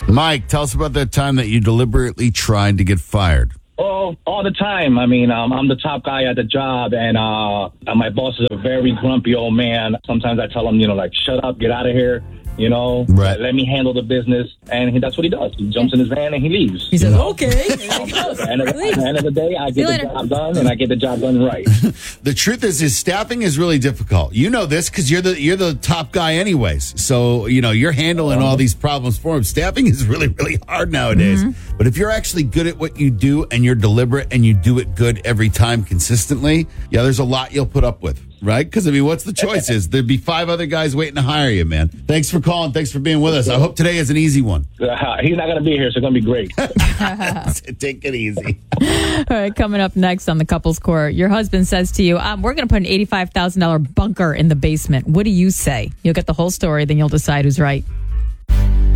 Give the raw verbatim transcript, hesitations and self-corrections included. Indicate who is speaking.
Speaker 1: Mike, tell us about that time that you deliberately tried to get fired.
Speaker 2: Oh, all the time. I mean, um, I'm the top guy at the job, and uh, my boss is a very grumpy old man. Sometimes I tell him, you know, like, shut up, get out of here. You know,
Speaker 1: right.
Speaker 2: Let me handle the business. And he, that's what he does. He jumps in his van and he leaves.
Speaker 3: He says,
Speaker 2: you know?
Speaker 3: okay.
Speaker 2: At the, end of, at the end of the day, I get the job done, and I get the job done right.
Speaker 1: The truth is, is staffing is really difficult. You know this because you're the you're the top guy anyways. So, you know, you're handling all these problems for him. Staffing is really, really hard nowadays. Mm-hmm. But if you're actually good at what you do and you're deliberate and you do it good every time consistently, yeah, there's a lot you'll put up with. Right? Because, I mean, what's the choice is? There'd be five other guys waiting to hire you, man. Thanks for calling. Thanks for being with us. I hope today is an easy one.
Speaker 2: Uh, he's not going to be here, so it's going to be great.
Speaker 1: Take it easy.
Speaker 3: All right, coming up next on the Couples Court, your husband says to you, um, we're going to put an eighty-five thousand dollars bunker in the basement. What do you say? You'll get the whole story, then you'll decide who's right.